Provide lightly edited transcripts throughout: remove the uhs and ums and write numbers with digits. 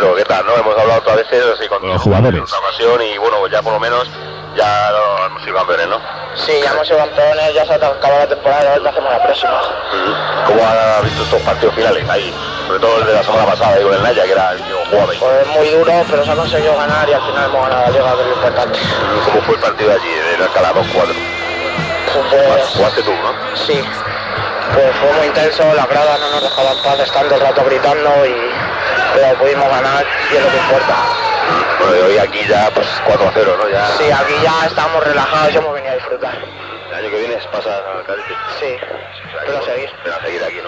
Pedro, ¿qué tal? ¿No? Hemos hablado otras veces así con los jugadores. En otra ocasión y bueno, ya por lo menos ya hemos sido campeones, ¿no? Sí, ya hemos sido campeones, ya se ha acabado la temporada, a ver qué hacemos la próxima. ¿Cómo has visto estos partidos finales ahí? Sobre todo el de la semana pasada, ahí con el Naya, que era el que jugaba ahí. Pues muy duro, pero se ha conseguido ganar y al final hemos ganado la liga, que es lo importante. ¿Cómo fue el partido allí, en Alcalá 2-4? Pues, jugaste tú, ¿no? Sí, pues fue muy intenso, las gradas no nos dejaban paz, estando el rato gritando pero pudimos ganar y es lo que importa. Bueno, y hoy aquí ya pues 4-0, ¿no? Ya... Sí, aquí ya estamos relajados y hemos venido a disfrutar. El año que viene pasa al cadete. Sí, pero a seguir. Pero a seguir aquí, ¿no?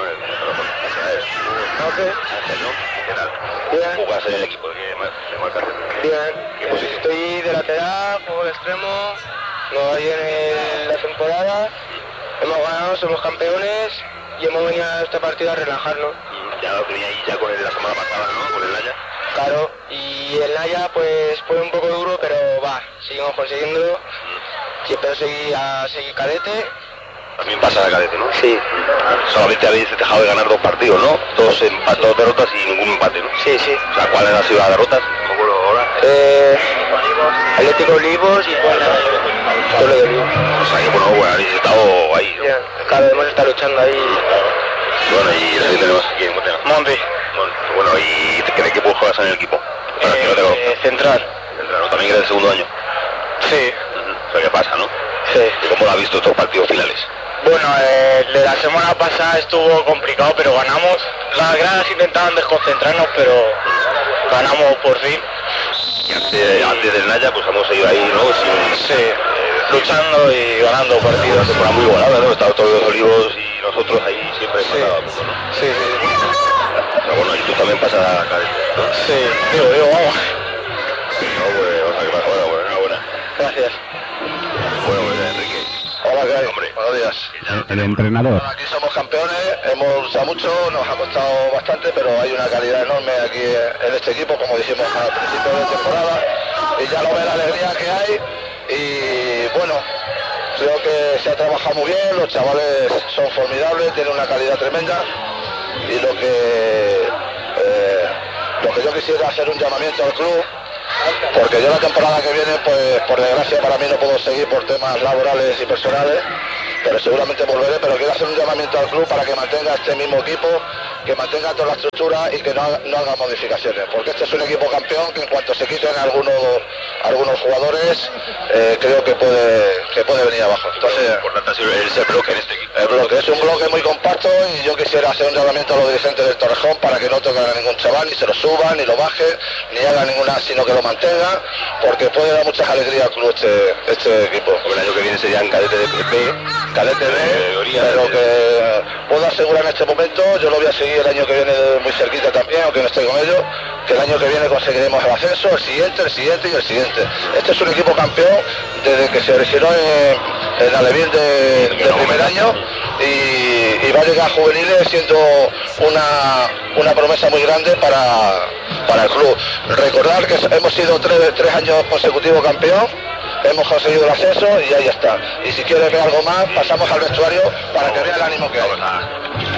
¿Qué tal? Bien. ¿Jugas en el equipo de marcaje? Bien. ¿Qué posición? Estoy de lateral, juego de extremo, nos va bien en la temporada, hemos ganado, somos campeones y hemos venido a este partido a relajarnos. Ya lo tenía ahí ya con el de la semana pasada, ¿no? Con el Naya. Claro, y el Naya pues fue un poco duro, pero va, seguimos consiguiéndolo. Siempre seguir cadete. También pasa a cadete, ¿no? Sí. Solamente habéis dejado de ganar 2 partidos, ¿no? Dos derrotas y ningún empate, ¿no? Sí, sí. O sea, ¿cuáles han sido las derrotas? No me acuerdo ahora. Atlético Olivos y bueno, todo lo de Olivos. O sea, que bueno, habéis estado ahí, ¿no? Bien. Claro, hemos estado luchando ahí. Bueno, y así tenemos aquí en Montena. Monte. Bueno, ¿y qué equipo juegas en el equipo? Para que no te conozca. Central. ¿No? También eres el segundo año. Sí. O sea, ¿qué pasa, no? Sí. ¿Y cómo lo has visto estos partidos finales? Bueno, el de la semana pasada estuvo complicado, pero ganamos. Las gradas intentaban desconcentrarnos, pero ganamos por fin. Y antes del Naya, pues hemos ido ahí, ¿no? Sí, luchando y ganando partidos. Temporada muy igualada, ¿no? Estaban todos los Olivos y nosotros ahí siempre empatábamos, ¿no? Sí, sí. Pero bueno, y tú también pasas a cadete, ¿no? Sí, digo, vamos. No, pues, o sea, que pasa, bueno, enhorabuena. Gracias. Bueno, pues, Enrique. Hola, ¿qué hay? Hombre. Buenos días. El entrenador. Aquí somos campeones, hemos luchado mucho, nos ha costado bastante, pero hay una calidad enorme aquí en este equipo, como dijimos al principio de temporada, y ya lo ve la alegría que hay, y bueno, creo que se ha trabajado muy bien, los chavales son formidables, tienen una calidad tremenda, y lo que yo quisiera hacer un llamamiento al club, porque yo la temporada que viene, pues por desgracia para mí no puedo seguir por temas laborales y personales, pero seguramente volveré, pero quiero hacer un llamamiento al club para que mantenga este mismo equipo, que mantenga toda la estructura y que no haga modificaciones, porque este es un equipo campeón que en cuanto se quiten algunos jugadores, creo que puede venir abajo. Entonces, lo importante ha sido ese bloque en este equipo. el bloque es un bloque muy compacto y yo quisiera hacer un llamamiento a los dirigentes del Torrejón para que no toquen a ningún chaval, ni se lo suban, ni lo bajen, ni hagan ninguna, sino que lo mantengan, porque puede dar muchas alegrías al club este equipo. El año que viene serían cadete de PP, Cadete B, pero que puedo asegurar en este momento, yo lo voy a seguir el año que viene muy cerquita también, aunque no esté con ellos, que el año que viene conseguiremos el ascenso, el siguiente y el siguiente. Este es un equipo campeón desde que se originó en Alevín de primer año y va a llegar a juveniles siendo una promesa muy grande para el club. Recordar que hemos sido tres años consecutivos campeón, hemos conseguido el ascenso y ahí está. Y si quieres ver algo más, pasamos al vestuario para que vea el ánimo que hay.